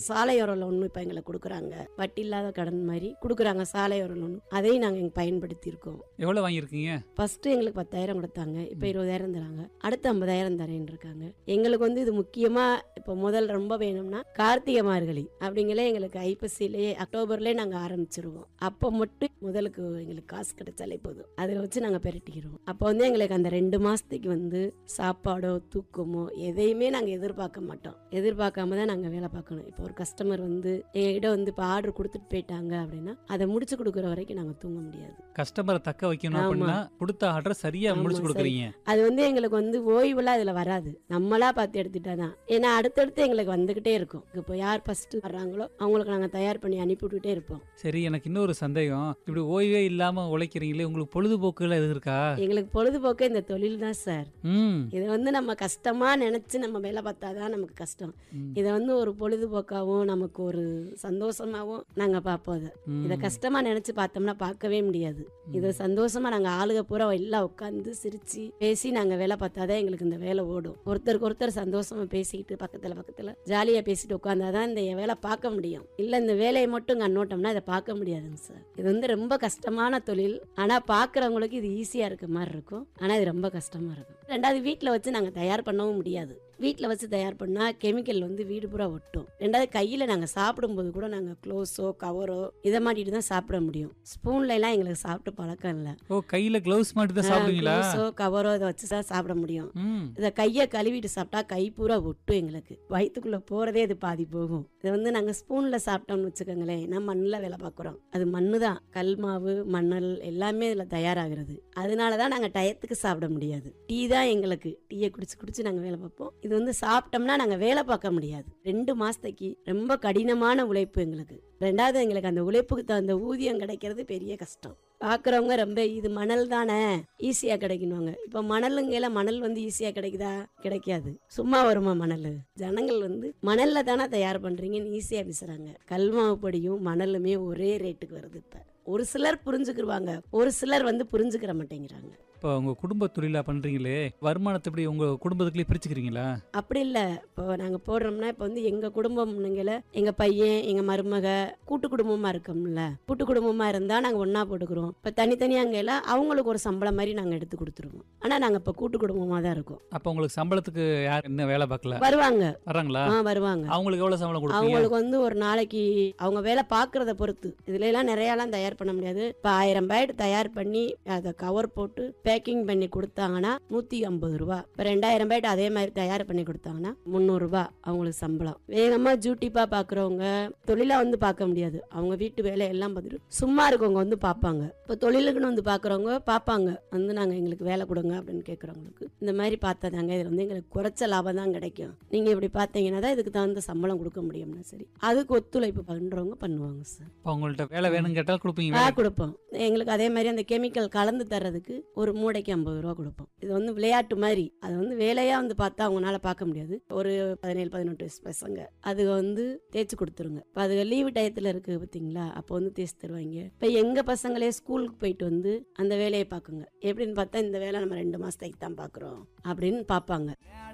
சாலையோர லோன் இப்போ எங்களுக்கு கொடுக்குறாங்க, வட்டி இல்லாத கடன் மாதிரி கொடுக்குறாங்க சாலையோர லோன். அதையும் நாங்கள் பயன்படுத்தி இருக்கோம். எவ்வளவு வாங்கியிருக்கீங்க? ஃபர்ஸ்ட் எங்களுக்கு 10,000 கொடுத்தாங்க, இப்போ 20,000 தராங்க, அடுத்து 50,000 தரேன்னு இருக்காங்க. எங்களுக்கு இது முக்கியமா இப்போ முதல் ரொம்ப வேணும்னா கார்த்திகை மார்கழி அப்படிங்களே எங்களுக்கு ஐப்பசிலேயே அக்டோபர்லேயே நாங்கள் ஆரம்பிச்சிருவோம். அப்போ மட்டும் முதலுக்கு எங்களுக்கு காசு கிடைச்சாலே போதும், அதில் வச்சு நாங்கள் பெரட்டிக்கிறோம். அப்போ எங்களுக்கு அந்த 2 மாசத்துக்கு சாப்பாடோ தூக்கமோ எதையுமே நாங்கள் எதிர்பார்க்க மாட்டோம். எதிர்பார்க்காம தான் நாங்கள் வேலை பார்க்கணும். இப்போ ஒரு கஸ்டமர் என்கிட்ட இப்போ ஆர்டர் கொடுத்துட்டு போயிட்டாங்க அப்படின்னா அதை முடிச்சு கொடுக்குற வரைக்கும் நாங்கள் தூங்க முடியாது. கஸ்டமரை தக்க வைக்கணும் அப்படின்னா கொடுத்த ஆர்டர் சரியா முடிச்சு கொடுக்குறீங்க. அது எங்களுக்கு ஓய்வுலாம் இதுல வராது, நம்மளா பார்த்து எடுத்துட்டாதான். ஏன்னா அடுத்தடுத்து எங்களுக்கு வந்துகிட்டே இருக்கும். இப்போ யார் ஃபர்ஸ்ட் வர்றாங்களோ அவங்களுக்கு நாங்கள் தயார் பண்ணி அனுப்பி விட்டுட்டே இருப்போம். சரி, எனக்கு இன்னொரு சந்தேகம். இப்படி ஓய்வே இல்லாம உழைக்கிறீங்களே, உங்களுக்கு பொழுதுபோக்குல எது இருக்கா? எங்களுக்கு பொழுதுபோக்கு இந்த தொழில் தான் சார். இதை நம்ம கஷ்டமா நினைச்சு நம்ம வேலை பார்த்தாதான் நமக்கு கஷ்டம். இதை ஒரு பொழுதுபோக்காவும் நமக்கு ஒரு சந்தோஷமாவும் நாங்க பார்ப்போம். இதை கஷ்டமா நினைச்சு பார்த்தோம்னா பார்க்கவே முடியாது. இதை சந்தோஷமா நாங்க ஆளுக பூரா எல்லாம் உட்காந்து சிரிச்சு பேசி நாங்க வேலை பார்த்தாதான் எங்களுக்கு இந்த வேலை ஓடும். ஒருத்தருக்கு ஒருத்தர் சந்தோஷமா பேசிக்கிட்டு பக்கத்துல ஜாலியா பேசிட்டு உட்கார்ந்தாதான் இந்த வேலை பார்க்க முடியும். இல்ல இந்த வேலையை மட்டும் கண்ணோட்டம்னா இதை பார்க்க முடியாதுங்க சார். இது ரொம்ப கஷ்டமான தொழில். ஆனா பாக்குறவங்களுக்கு இது ஈஸியா இருக்க மாதிரி இருக்கும், ஆனா இது ரொம்ப கஷ்டமா இருக்கும். ரெண்டாவது வீட்டுல வச்சு நாங்க தயார் பண்ணவும் முடியாது. வீட்டில் வச்சு தயார் பண்ணால் கெமிக்கல் வீடு பூரா ஒட்டும். ரெண்டாவது கையில் நாங்கள் சாப்பிடும்போது கூட நாங்கள் க்ளோஸோ கவரோ இதை மாட்டிட்டு தான் சாப்பிட முடியும். ஸ்பூன்ல எல்லாம் எங்களுக்கு சாப்பிட்டு பழக்கம் இல்லை. கையில் க்ளவுஸ் மாட்டி தான் சாப்பிடுவீங்களா? க்ளவுஸோ கவரோ இதை வச்சு தான் சாப்பிட முடியும். இதை கையை கழுவிட்டு சாப்பிட்டா கை பூரா ஒட்டும். எங்களுக்கு வயிற்றுக்குள்ளே போகிறதே இது பாதி போகும். இதை நாங்கள் ஸ்பூனில் சாப்பிட்டோம்னு வச்சுக்கோங்களேன், நான் மண்ணில் வேலை பார்க்குறோம். அது மண்ணு தான், கல் மாவு மணல் எல்லாமே இதில் தயாராகிறது. அதனால தான் நாங்கள் டயத்துக்கு சாப்பிட முடியாது. டீ தான் எங்களுக்கு, டீயை குடிச்சு நாங்கள் வேலை பார்ப்போம். இது சாப்பிட்டோம்னா நாங்க வேலை பார்க்க முடியாது. 2 மாசத்துக்கு ரொம்ப கடினமான உழைப்பு எங்களுக்கு. ரெண்டாவது எங்களுக்கு அந்த உழைப்புக்கு தகுந்த ஊதியம் கிடைக்கிறது பெரிய கஷ்டம். பாக்குறவங்க ரொம்ப இது மணல் தானே ஈஸியா கிடைக்கணுவாங்க. இப்ப மணலுங்கையில மணல் ஈஸியா கிடைக்குதா? கிடைக்காது. சும்மா வருமா மணல்? ஜனங்கள் மணல்ல தானே தயார் பண்றீங்கன்னு ஈஸியா பேசுறாங்க. கல்மாவு பொடியும் மணலுமே ஒரே ரேட்டுக்கு வருது. இப்ப ஒரு சிலர் புரிஞ்சுக்கிடுவாங்க, ஒரு சிலர் புரிஞ்சுக்கிற மாட்டேங்கிறாங்க. இப்போ உங்க குடும்ப தொழிலா பண்றீங்களே, வருமானத்தை எப்படி உங்க குடும்பத்துக்குள்ளே பிரிச்சுக்கிறீங்களா? அப்படி இல்ல. இப்போ நாங்க போடுறோம்னா இப்போ எங்க குடும்பம் எங்க பையன் எங்க மருமக கூட்டு குடும்பமா இருக்கோம்ல. கூட்டு குடும்பமா இருந்தா நாங்க ஒன்னா போட்டுக்கிறோம். இப்ப தனித்தனியாங்கல அவங்களுக்கு ஒரு சம்பளம் மாதிரி நாங்க எடுத்து கொடுத்துருவோம். ஆனா நாங்க இப்ப கூட்டு குடும்பமா தான் இருக்கோம். அப்ப உங்களுக்கு சம்பளத்துக்கு யார் என்ன வேலை பார்க்கல? வருவாங்க. வராங்களா? வருவாங்க. அவங்களுக்கு எவ்வளவு சம்பளம் கொடுப்பீங்க? அவங்களுக்கு ஒரு நாளைக்கு அவங்க வேலை பாக்குறத பொறுத்து. இதுல எல்லாம் நிறைய எல்லாம் தயார் பண்ண முடியாது. இப்ப 1000 ரூபாய் தயார் பண்ணி அதை கவர் போட்டு பேக்கிங் பண்ணி கொடுத்தாங்கன்னா 150 ரூபா. இப்போ 2000 ரூபாய்ட்டு அதே மாதிரி தயார் பண்ணி கொடுத்தாங்கன்னா 300 ரூபா அவங்களுக்கு சம்பளம். வேகமா ஜூட்டிப்பா பாக்குறவங்க தொழிலா பார்க்க முடியாது. அவங்க வீட்டு வேலை எல்லாம் பார்த்துட்டு சும்மா இருக்கவங்க பாப்பாங்க. இப்போ தொழிலுக்குன்னு பாக்குறவங்க பாப்பாங்க, நாங்க எங்களுக்கு வேலை கொடுங்க அப்படின்னு கேட்கறவங்களுக்கு இந்த மாதிரி பார்த்தாதாங்க இதுல எங்களுக்கு குறைச்ச லாபம் தான் கிடைக்கும். நீங்க இப்படி பாத்தீங்கன்னா தான் இதுக்கு தகுந்த சம்பளம் கொடுக்க முடியும்னா சரி, அதுக்கு ஒத்துழைப்பு பண்றவங்க பண்ணுவாங்க சார். அவங்கள்ட்ட வேலை வேணும் கேட்டால் கொடுப்பீங்க? கொடுப்போம். எங்களுக்கு அதே மாதிரி அந்த கெமிக்கல் கலந்து தர்றதுக்கு ஒரு மூடைக்கு 50 ரூபா கொடுப்போம். இது விளையாட்டு மாதிரி. அது வேலையா பார்த்தா அவங்களால பார்க்க முடியாது. ஒரு 17-18 வயசு பசங்க அது தேய்ச்சி கொடுத்துருங்க. இப்போ அது லீவு டயத்துல இருக்கு பார்த்தீங்களா, அப்போ தேய்ச்சி தருவாங்க. இப்போ எங்க பசங்களே ஸ்கூலுக்கு போயிட்டு அந்த வேலையை பார்க்குங்க. எப்படின்னு பார்த்தா இந்த வேலை நம்ம 2 மாசத்துக்கு தான் பார்க்குறோம் அப்படின்னு பார்ப்பாங்க.